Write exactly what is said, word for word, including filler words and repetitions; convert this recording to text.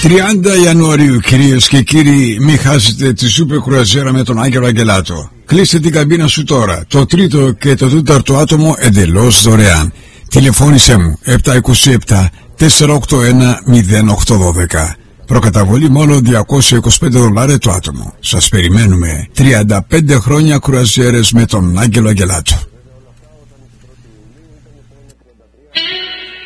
τριάντα Ιανουαρίου, κυρίες και κύριοι, μην χάσετε τη σούπερ κρουαζιέρα με τον Άγγελο Αγγελάτο. Κλείστε την καμπίνα σου τώρα. Το τρίτο και το τέταρτο άτομο εντελώς δωρεάν. Τηλεφώνησέ μου επτά είκοσι επτά τετρακόσια ογδόντα ένα μηδέν οκτώ δώδεκα. Προκαταβολή μόνο διακόσια είκοσι πέντε δολάρια το άτομο. Σας περιμένουμε. τριάντα πέντε χρόνια κρουαζιέρες με τον Άγγελο Αγγελάτο.